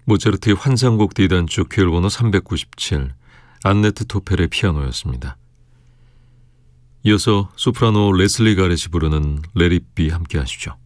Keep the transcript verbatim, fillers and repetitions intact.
모차르트의 환상곡 D단조 큐엘 번호 삼백구십칠, 안네트 토펠의 피아노였습니다. 이어서 소프라노 레슬리 가렛이 부르는 Let It Be 함께 하시죠.